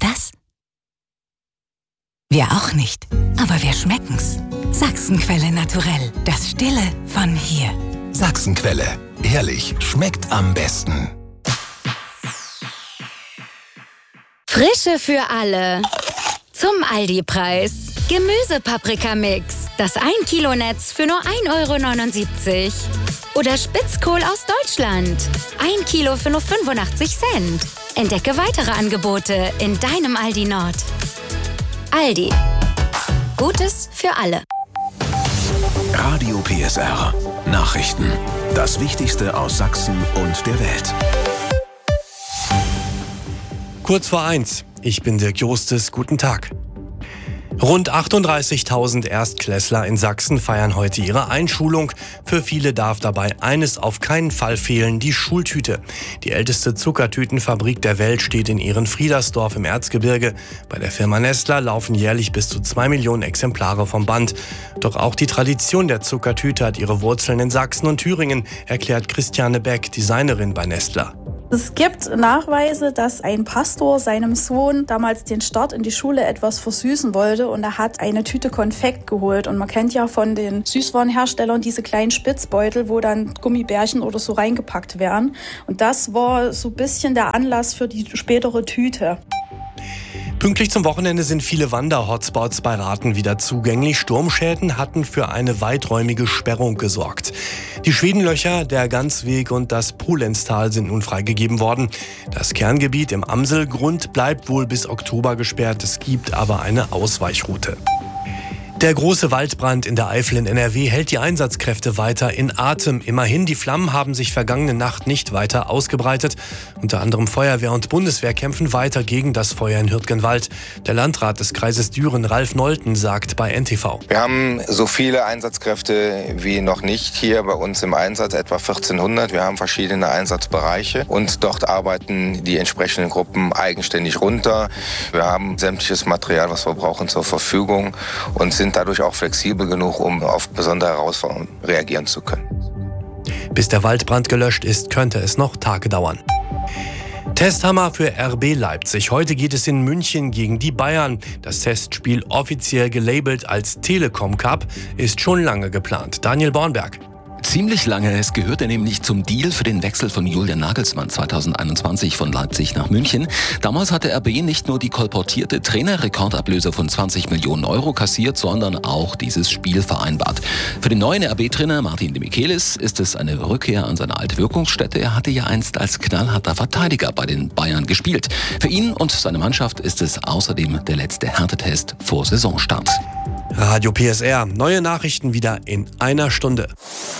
das? Wir auch nicht, aber wir schmecken's. Sachsenquelle Naturell, das Stille von hier. Sachsenquelle, ehrlich, schmeckt am besten. Frische für alle. Zum Aldi-Preis. Gemüsepaprikamix. Das 1-Kilo-Netz für nur 1,79 €. Oder Spitzkohl aus Deutschland. 1 Kilo für nur 85 Cent. Entdecke weitere Angebote in deinem Aldi Nord. Aldi. Gutes für alle. Radio PSR. Nachrichten. Das Wichtigste aus Sachsen und der Welt. Kurz vor 1. Ich bin Dirk Jostes. Guten Tag. Rund 38.000 Erstklässler in Sachsen feiern heute ihre Einschulung. Für viele darf dabei eines auf keinen Fall fehlen: die Schultüte. Die älteste Zuckertütenfabrik der Welt steht in Ehrenfriedersdorf im Erzgebirge. Bei der Firma Nestler laufen jährlich bis zu 2 Millionen Exemplare vom Band. Doch auch die Tradition der Zuckertüte hat ihre Wurzeln in Sachsen und Thüringen, erklärt Christiane Beck, Designerin bei Nestler. Es gibt Nachweise, dass ein Pastor seinem Sohn damals den Start in die Schule etwas versüßen wollte und er hat eine Tüte Konfekt geholt. Und man kennt ja von den Süßwarenherstellern diese kleinen Spitzbeutel, wo dann Gummibärchen oder so reingepackt werden. Und das war so ein bisschen der Anlass für die spätere Tüte. Pünktlich zum Wochenende sind viele Wander-Hotspots bei Rathen wieder zugänglich. Sturmschäden hatten für eine weiträumige Sperrung gesorgt. Die Schwedenlöcher, der Ganzweg und das Polenztal sind nun freigegeben worden. Das Kerngebiet im Amselgrund bleibt wohl bis Oktober gesperrt. Es gibt aber eine Ausweichroute. Der große Waldbrand in der Eifel in NRW hält die Einsatzkräfte weiter in Atem. Immerhin, die Flammen haben sich vergangene Nacht nicht weiter ausgebreitet. Unter anderem Feuerwehr und Bundeswehr kämpfen weiter gegen das Feuer in Hürtgenwald. Der Landrat des Kreises Düren, Ralf Nolten, sagt bei NTV: Wir haben so viele Einsatzkräfte wie noch nicht hier bei uns im Einsatz, etwa 1400. Wir haben verschiedene Einsatzbereiche und dort arbeiten die entsprechenden Gruppen eigenständig runter. Wir haben sämtliches Material, was wir brauchen, zur Verfügung und sind dadurch auch flexibel genug, um auf besondere Herausforderungen reagieren zu können. Bis der Waldbrand gelöscht ist, könnte es noch Tage dauern. Testhammer für RB Leipzig. Heute geht es in München gegen die Bayern. Das Testspiel, offiziell gelabelt als Telekom Cup, ist schon lange geplant. Daniel Bornberg. Ziemlich lange. Es gehörte nämlich zum Deal für den Wechsel von Julian Nagelsmann 2021 von Leipzig nach München. Damals hatte RB nicht nur die kolportierte Trainerrekordablöse von 20 Millionen € kassiert, sondern auch dieses Spiel vereinbart. Für den neuen RB-Trainer Martin de Michelis ist es eine Rückkehr an seine alte Wirkungsstätte. Er hatte ja einst als knallharter Verteidiger bei den Bayern gespielt. Für ihn und seine Mannschaft ist es außerdem der letzte Härtetest vor Saisonstart. Radio PSR. Neue Nachrichten wieder in einer Stunde.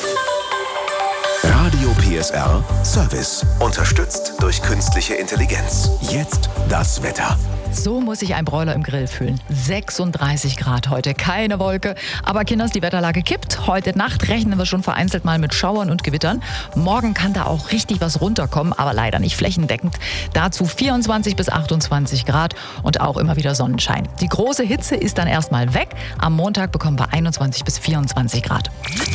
Radio PSR Service. Unterstützt durch künstliche Intelligenz. Jetzt das Wetter. So muss sich ein Broiler im Grill fühlen. 36 Grad heute, keine Wolke. Aber Kinders, die Wetterlage kippt. Heute Nacht rechnen wir schon vereinzelt mal mit Schauern und Gewittern. Morgen kann da auch richtig was runterkommen, aber leider nicht flächendeckend. Dazu 24 bis 28 Grad und auch immer wieder Sonnenschein. Die große Hitze ist dann erstmal weg. Am Montag bekommen wir 21 bis 24 Grad.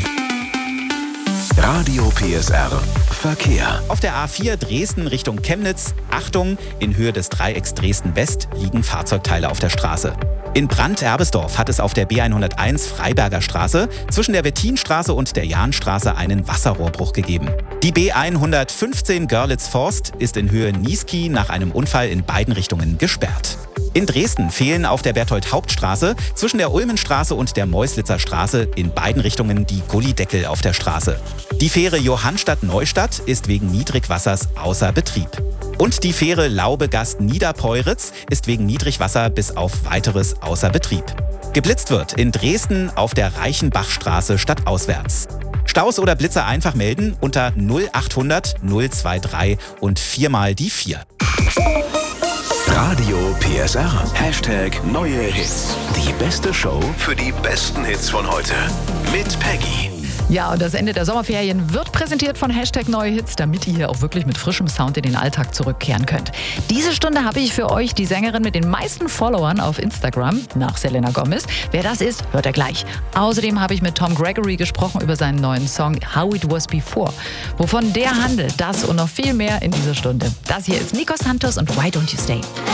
Radio PSR Verkehr. Auf der A4 Dresden Richtung Chemnitz, Achtung, in Höhe des Dreiecks Dresden-West liegen Fahrzeugteile auf der Straße. In Brandt-Erbesdorf hat es auf der B101 Freiberger Straße zwischen der Wettinstraße und der Jahnstraße einen Wasserrohrbruch gegeben. Die B115 Görlitz-Forst ist in Höhe Niesky nach einem Unfall in beiden Richtungen gesperrt. In Dresden fehlen auf der Berthold-Hauptstraße zwischen der Ulmenstraße und der Meuslitzer Straße in beiden Richtungen die Gullideckel auf der Straße. Die Fähre Johannstadt-Neustadt ist wegen Niedrigwassers außer Betrieb. Und die Fähre Laubegast-Niederpeuritz ist wegen Niedrigwasser bis auf Weiteres außer Betrieb. Geblitzt wird in Dresden auf der Reichenbachstraße stadtauswärts. Staus oder Blitzer einfach melden unter 0800 023 und 4 mal die 4. Radio PSR. Hashtag neue Hits. Die beste Show für die besten Hits von heute. Mit Peggy. Ja, und das Ende der Sommerferien wird präsentiert von Hashtag neue Hits, damit ihr hier auch wirklich mit frischem Sound in den Alltag zurückkehren könnt. Diese Stunde habe ich für euch die Sängerin mit den meisten Followern auf Instagram, nach Selena Gomez. Wer das ist, hört ihr gleich. Außerdem habe ich mit Tom Gregory gesprochen über seinen neuen Song How It Was Before. Wovon der handelt, das und noch viel mehr in dieser Stunde. Das hier ist Nikos Santos und Why Don't You Stay?